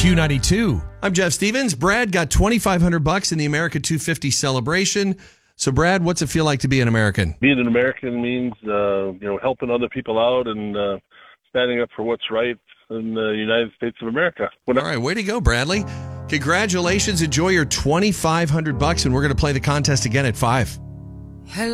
Q92. I'm Jeff Stevens. Brad got $2,500 in the America 250 celebration. So, Brad, what's it feel like to be an American? Being an American means, helping other people out and standing up for what's right in the United States of America. All right, way to go, Bradley. Congratulations. Enjoy your $2,500, and we're going to play the contest again at 5. Hello.